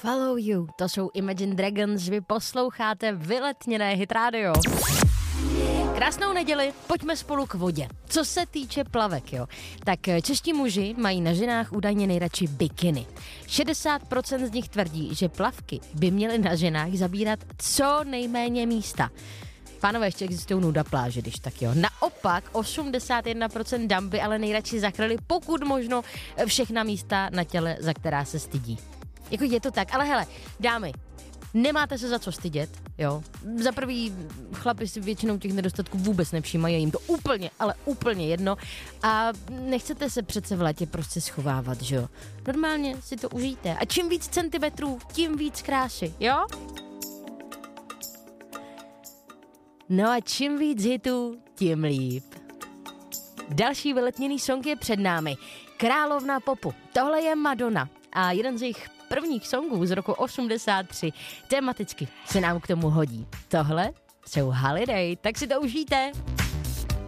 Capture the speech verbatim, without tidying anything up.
Follow You, to jsou Imagine Dragons, vy posloucháte vyletněné Hit Radio. Krásnou neděli, pojďme spolu k vodě. Co se týče plavek, jo, tak čeští muži mají na ženách údajně nejradši bikiny. šedesát procent z nich tvrdí, že plavky by měly na ženách zabírat co nejméně místa. Pánové, ještě existují nuda pláže, když tak jo. Naopak osmdesát jedna procent dam by ale nejradši zakryli pokud možno všechna místa na těle, za která se stydí. Jako je to tak, ale hele, dámy, nemáte se za co stydět, jo. Za prvý, chlapi si většinou těch nedostatků vůbec nevšímají, je jim to úplně, ale úplně jedno a nechcete se přece v létě prostě schovávat, že jo. Normálně si to užijte a čím víc centimetrů, tím víc krásy, jo. No a čím víc hitů, tím líp. Další vyletněný song je před námi. Královna popu. Tohle je Madonna a jeden z jejich prvních songů z roku osmdesát tři. Tematicky se nám k tomu hodí. Tohle jsou Holiday, tak si to užijte.